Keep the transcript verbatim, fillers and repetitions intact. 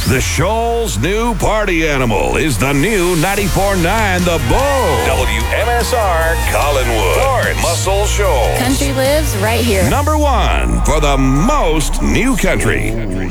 The Shoal's new party animal is the new ninety-four point nine The Bull. W M S R Collinwood. Lawrence. Muscle Shoals. Country lives right here. Number one for the most new country.